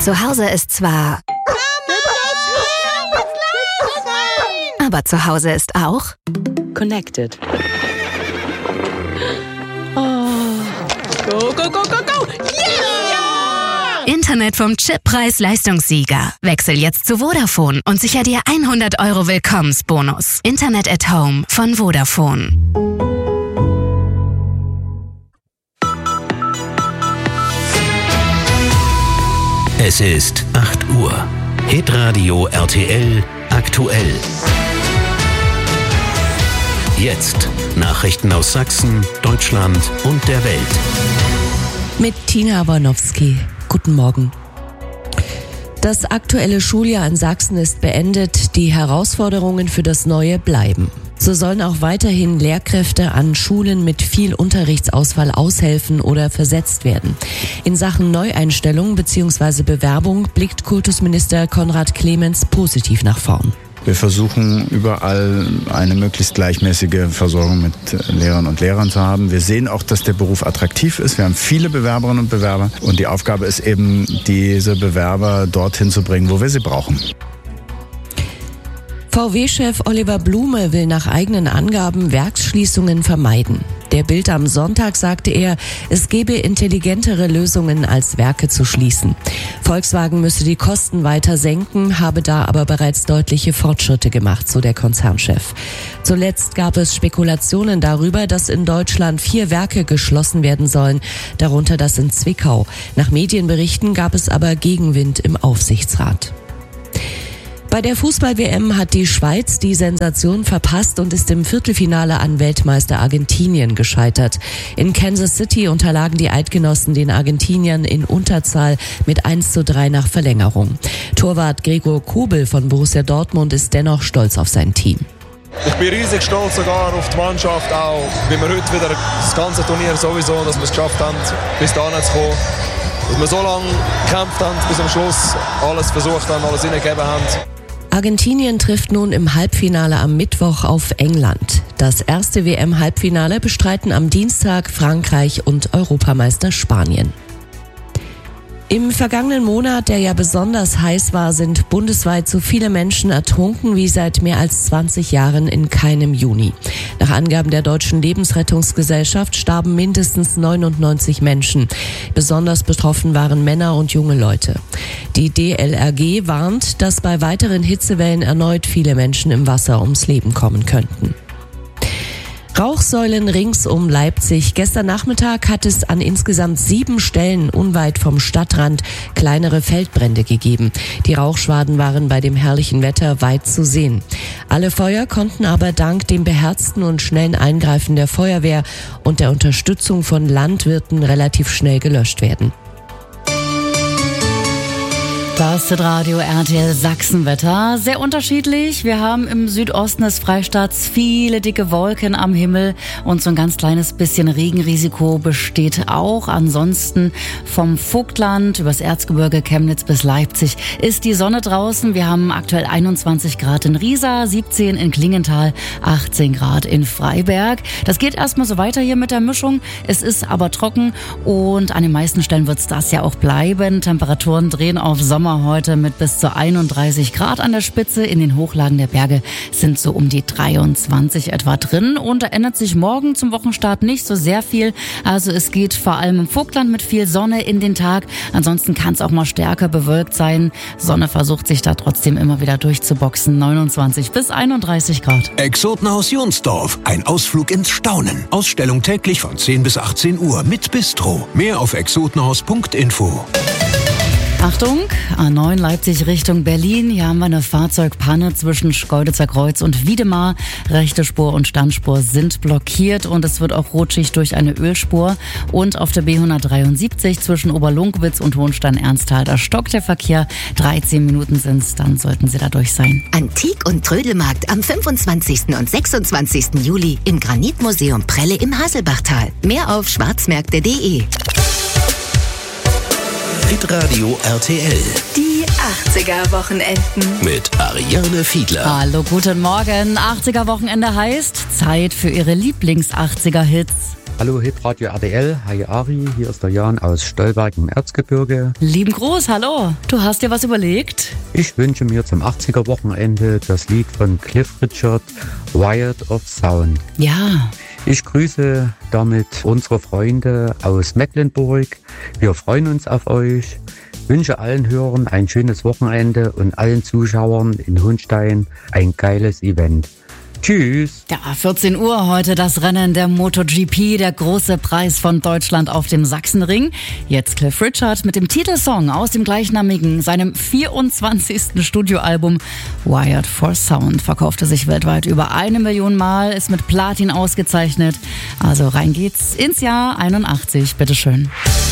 Zu Hause ist zwar... Aber zu Hause ist auch... Connected. Oh. Go, go, go, go, go! Yeah! Internet vom Chip Preis-Leistungssieger. Wechsel jetzt zu Vodafone und sicher dir 100 € Willkommensbonus. Internet at Home von Vodafone. Es ist 8 Uhr. Hitradio RTL aktuell. Jetzt Nachrichten aus Sachsen, Deutschland und der Welt. Mit Tina Warnowski. Guten Morgen. Das aktuelle Schuljahr in Sachsen ist beendet. Die Herausforderungen für das neue bleiben. So sollen auch weiterhin Lehrkräfte an Schulen mit viel Unterrichtsausfall aushelfen oder versetzt werden. In Sachen Neueinstellung bzw. Bewerbung blickt Kultusminister Konrad Clemens positiv nach vorn. Wir versuchen überall eine möglichst gleichmäßige Versorgung mit Lehrern und Lehrern zu haben. Wir sehen auch, dass der Beruf attraktiv ist. Wir haben viele Bewerberinnen und Bewerber und die Aufgabe ist eben, diese Bewerber dorthin zu bringen, wo wir sie brauchen. VW-Chef Oliver Blume will nach eigenen Angaben Werksschließungen vermeiden. Der Bild am Sonntag sagte er, es gebe intelligentere Lösungen als Werke zu schließen. Volkswagen müsse die Kosten weiter senken, habe da aber bereits deutliche Fortschritte gemacht, so der Konzernchef. Zuletzt gab es Spekulationen darüber, dass in Deutschland 4 Werke geschlossen werden sollen, darunter das in Zwickau. Nach Medienberichten gab es aber Gegenwind im Aufsichtsrat. Bei der Fußball-WM hat die Schweiz die Sensation verpasst und ist im Viertelfinale an Weltmeister Argentinien gescheitert. In Kansas City unterlagen die Eidgenossen den Argentiniern in Unterzahl mit 1:3 nach Verlängerung. Torwart Gregor Kobel von Borussia Dortmund ist dennoch stolz auf sein Team. Ich bin riesig stolz sogar auf die Mannschaft auch, wie wir heute wieder das ganze Turnier sowieso, dass wir es geschafft haben, bis dahin zu kommen. Dass wir so lange gekämpft haben, bis am Schluss alles versucht haben, alles hineingegeben haben. Argentinien trifft nun im Halbfinale am Mittwoch auf England. Das erste WM-Halbfinale bestreiten am Dienstag Frankreich und Europameister Spanien. Im vergangenen Monat, der ja besonders heiß war, sind bundesweit so viele Menschen ertrunken wie seit mehr als 20 Jahren in keinem Juni. Nach Angaben der Deutschen Lebensrettungsgesellschaft starben mindestens 99 Menschen. Besonders betroffen waren Männer und junge Leute. Die DLRG warnt, dass bei weiteren Hitzewellen erneut viele Menschen im Wasser ums Leben kommen könnten. Rauchsäulen rings um Leipzig. Gestern Nachmittag hat es an insgesamt 7 Stellen unweit vom Stadtrand kleinere Feldbrände gegeben. Die Rauchschwaden waren bei dem herrlichen Wetter weit zu sehen. Alle Feuer konnten aber dank dem beherzten und schnellen Eingreifen der Feuerwehr und der Unterstützung von Landwirten relativ schnell gelöscht werden. Das Radio RTL Sachsenwetter. Sehr unterschiedlich. Wir haben im Südosten des Freistaats viele dicke Wolken am Himmel und so ein ganz kleines bisschen Regenrisiko besteht auch. Ansonsten vom Vogtland übers Erzgebirge, Chemnitz bis Leipzig ist die Sonne draußen. Wir haben aktuell 21 Grad in Riesa, 17 in Klingenthal, 18 Grad in Freiberg. Das geht erstmal so weiter hier mit der Mischung. Es ist aber trocken und an den meisten Stellen wird es das ja auch bleiben. Temperaturen drehen auf Sommer heute mit bis zu 31 Grad an der Spitze. In den Hochlagen der Berge sind so um die 23 etwa drin. Und da ändert sich morgen zum Wochenstart nicht so sehr viel. Also es geht vor allem im Vogtland mit viel Sonne in den Tag. Ansonsten kann es auch mal stärker bewölkt sein. Sonne versucht sich da trotzdem immer wieder durchzuboxen. 29 bis 31 Grad. Exotenhaus Jonsdorf. Ein Ausflug ins Staunen. Ausstellung täglich von 10 bis 18 Uhr mit Bistro. Mehr auf exotenhaus.info. Achtung, A9 Leipzig Richtung Berlin. Hier haben wir eine Fahrzeugpanne zwischen Schkeuditzer Kreuz und Wiedemar. Rechte Spur und Standspur sind blockiert und es wird auch rutschig durch eine Ölspur. Und auf der B173 zwischen Oberlunkowitz und Hohenstein-Ernsthal, da stockt der Verkehr. 13 Minuten sind's, dann sollten Sie da durch sein. Antik- und Trödelmarkt am 25. und 26. Juli im Granitmuseum Prelle im Haselbachtal. Mehr auf schwarzmärkte.de. Hitradio RTL. Die 80er-Wochenenden. Mit Ariane Fiedler. Hallo, guten Morgen. 80er-Wochenende heißt Zeit für Ihre Lieblings-80er-Hits. Hallo Hitradio RTL, hi Ari, hier ist der Jan aus Stolberg im Erzgebirge. Lieben Gruß, hallo. Du hast dir was überlegt? Ich wünsche mir zum 80er-Wochenende das Lied von Cliff Richard, Wired of Sound. Ja. Ich grüße damit unsere Freunde aus Mecklenburg. Wir freuen uns auf euch. Wünsche allen Hörern ein schönes Wochenende und allen Zuschauern in Hunstein ein geiles Event. Tschüss. Ja, 14 Uhr heute das Rennen der MotoGP, der große Preis von Deutschland auf dem Sachsenring. Jetzt Cliff Richard mit dem Titelsong aus dem gleichnamigen, seinem 24. Studioalbum Wired for Sound. Verkaufte sich weltweit über 1 Million Mal, ist mit Platin ausgezeichnet. Also rein geht's ins Jahr 81, bitteschön.